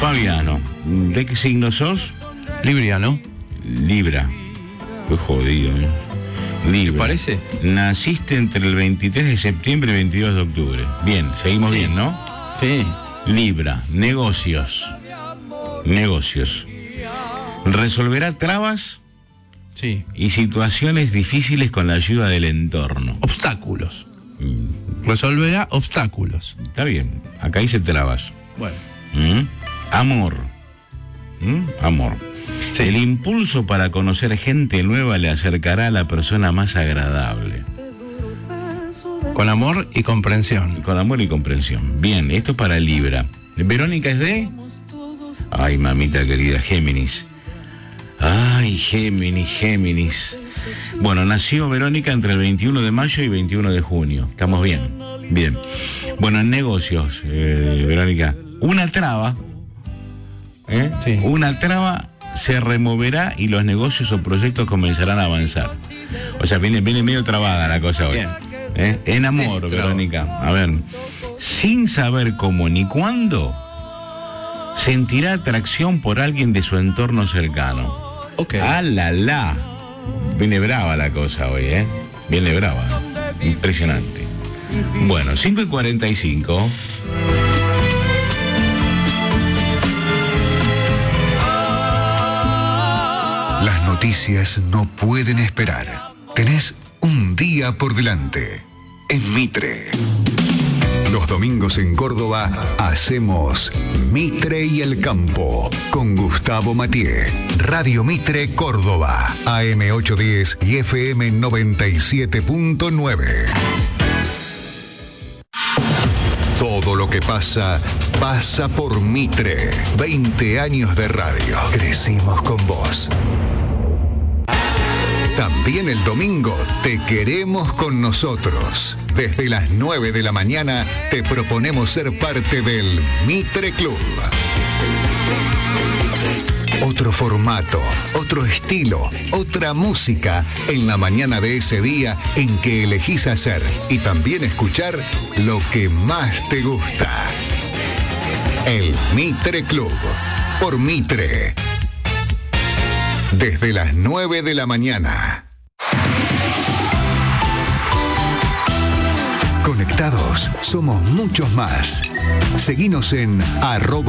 Fabiano, ¿de qué signo sos? Libriano. Libra. Qué jodido, ¿eh? Libra. ¿Te parece? Naciste entre el 23 de septiembre y el 22 de octubre. Bien, seguimos bien, ¿no? Sí. Libra, negocios. Negocios. Resolverá trabas y situaciones difíciles con la ayuda del entorno. Obstáculos. Resolverá obstáculos. Está bien, acá dice trabas. Bueno. Amor. Amor. Sí. El impulso para conocer gente nueva le acercará a la persona más agradable. Con amor y comprensión. Con amor y comprensión. Bien, esto es para Libra. Verónica es de... Ay, mamita querida, Géminis. Ay, Géminis. Bueno, nació Verónica entre el 21 de mayo y 21 de junio. Estamos bien. Bien. Bueno, en negocios, Verónica, una traba, Sí. Una traba se removerá y los negocios o proyectos comenzarán a avanzar. O sea, viene medio trabada la cosa hoy. En amor, Verónica. A ver, sin saber cómo ni cuándo, sentirá atracción por alguien de su entorno cercano. Ok. ¡Ah, la! Viene brava la cosa hoy, Viene brava. Impresionante. Bueno, 5:45. Las noticias no pueden esperar. Tenés un día por delante. En Mitre. Los domingos en Córdoba hacemos Mitre y el Campo con Gustavo Mathieu. Radio Mitre Córdoba, AM 810 y FM 97.9. Todo lo que pasa por Mitre. 20 años de radio. Crecimos con vos. También el domingo te queremos con nosotros. Desde las 9 de la mañana te proponemos ser parte del Mitre Club. Otro formato, otro estilo, otra música en la mañana de ese día en que elegís hacer y también escuchar lo que más te gusta. El Mitre Club, por Mitre. Desde las 9 de la mañana. Conectados, somos muchos más. Seguinos en @